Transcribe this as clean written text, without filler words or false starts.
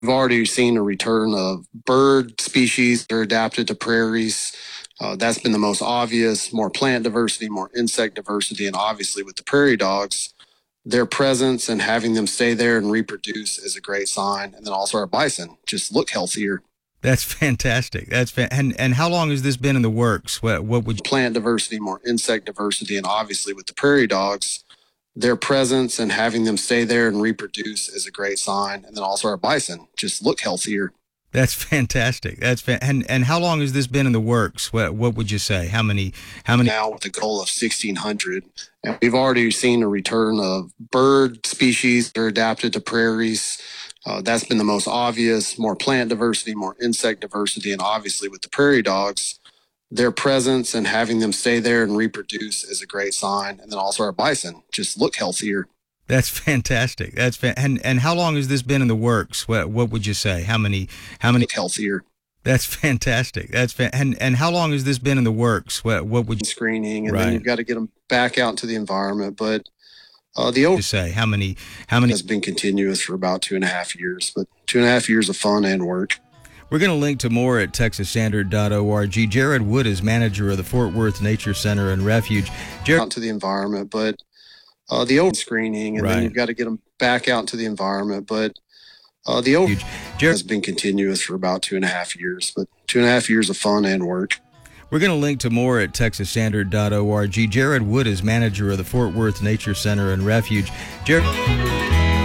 We've already seen a return of bird species that are adapted to prairies. That's been the most obvious. More plant diversity, more insect diversity, and obviously with the prairie dogs, their presence and having them stay there and reproduce is a great sign. And then also our bison just look healthier. That's fantastic. And how long has this been in the works? What would you... Plant diversity, more insect diversity, and obviously with the prairie dogs, their presence and having them stay there and reproduce is a great sign. And then also our bison just look healthier. That's fantastic. And how long has this been in the works? What would you say? How many? Now with a goal of 1,600, and we've already seen a return of bird species that are adapted to prairies. That's been the most obvious. More plant diversity, more insect diversity, and obviously with the prairie dogs, their presence and having them stay there and reproduce is a great sign. And then also our bison just look healthier. That's fantastic. And how long has this been in the works? What would you say? How many? Look healthier. That's fantastic. And how long has this been in the works? What would you... Screening, and Right. then you've got to get them back out into the environment. But the to say how many has been continuous for about 2.5 years, but 2.5 years of fun and work. We're going to link to more at texasstandard.org. Jared Wood is manager of the Fort Worth Nature Center and Refuge. Jared, Out to the environment, but the old screening, and Right. then you've got to get them back out into the environment. But the old has been continuous for about 2.5 years, but 2.5 years of fun and work. We're going to link to more at texasstandard.org. Jared Wood is manager of the Fort Worth Nature Center and Refuge. Jared...